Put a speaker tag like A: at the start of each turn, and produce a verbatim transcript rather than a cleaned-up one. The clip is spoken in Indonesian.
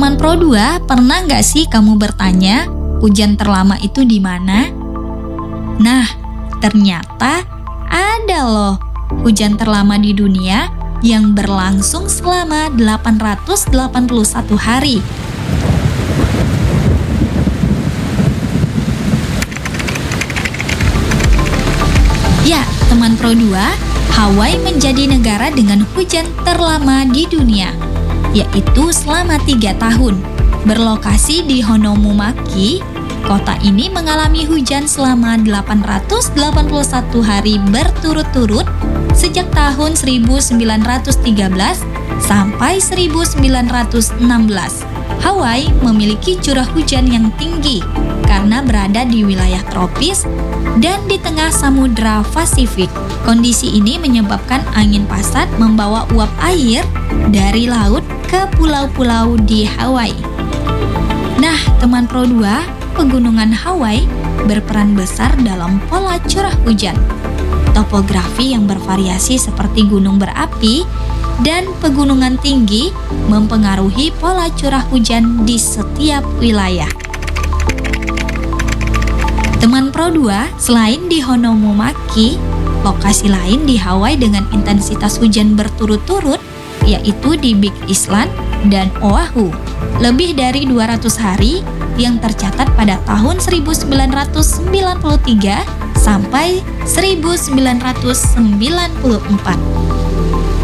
A: teman Pro dua, pernah nggak sih kamu bertanya, hujan terlama itu di mana? Nah, ternyata ada loh hujan terlama di dunia yang berlangsung selama delapan ratus delapan puluh satu hari. Ya, teman Pro dua, Hawaii menjadi negara dengan hujan terlama di dunia, yaitu selama tiga tahun. Berlokasi di Honolulu, kota ini mengalami hujan selama delapan ratus delapan puluh satu hari berturut-turut sejak tahun seribu sembilan ratus tiga belas sampai seribu sembilan ratus enam belas. Hawaii memiliki curah hujan yang tinggi karena berada di wilayah tropis dan di tengah Samudra Pasifik. Kondisi ini menyebabkan angin pasat membawa uap air dari laut ke pulau-pulau di Hawaii. Nah, teman Pro dua, pegunungan Hawaii berperan besar dalam pola curah hujan. Topografi yang bervariasi seperti gunung berapi dan pegunungan tinggi mempengaruhi pola curah hujan di setiap wilayah. Teman Pro dua, selain di Honolulu, lokasi lain di Hawaii dengan intensitas hujan berturut-turut yaitu di Big Island dan Oahu. Lebih dari dua ratus hari yang tercatat pada tahun seribu sembilan ratus sembilan puluh tiga sampai seribu sembilan ratus sembilan puluh empat.